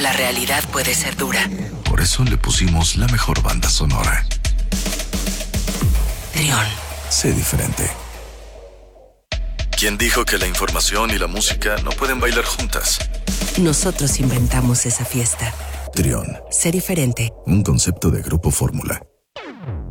La realidad puede ser dura. Por eso le pusimos la mejor banda sonora. Trión. Sé diferente. ¿Quién dijo que la información y la música no pueden bailar juntas? Nosotros inventamos esa fiesta. Trión. Sé diferente. Un concepto de Grupo Fórmula.